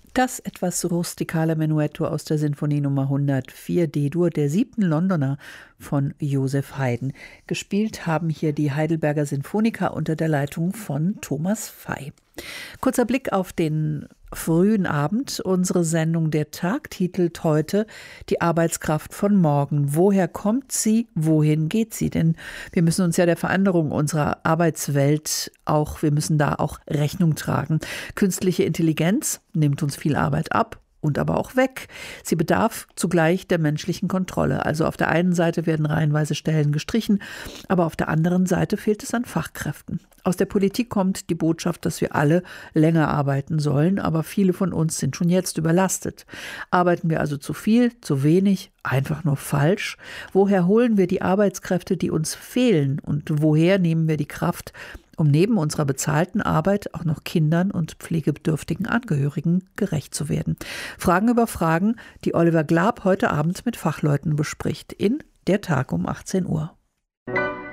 Das etwas rustikale Menuetto aus der Sinfonie Nummer 104 D-Dur, der 7. Londoner von Joseph Haydn. Gespielt haben hier die Heidelberger Sinfoniker unter der Leitung von Thomas Fey. Kurzer Blick auf den frühen Abend. Unsere Sendung Der Tag titelt heute Die Arbeitskraft von morgen. Woher kommt sie? Wohin geht sie? Denn wir müssen uns ja der Veränderung unserer Arbeitswelt wir müssen da auch Rechnung tragen. Künstliche Intelligenz nimmt uns viel Arbeit ab und aber auch weg. Sie bedarf zugleich der menschlichen Kontrolle. Also auf der einen Seite werden reihenweise Stellen gestrichen, aber auf der anderen Seite fehlt es an Fachkräften. Aus der Politik kommt die Botschaft, dass wir alle länger arbeiten sollen, aber viele von uns sind schon jetzt überlastet. Arbeiten wir also zu viel, zu wenig, einfach nur falsch? Woher holen wir die Arbeitskräfte, die uns fehlen? Und woher nehmen wir die Kraft, um neben unserer bezahlten Arbeit auch noch Kindern und pflegebedürftigen Angehörigen gerecht zu werden? Fragen über Fragen, die Oliver Glab heute Abend mit Fachleuten bespricht in Der Tag um 18 Uhr.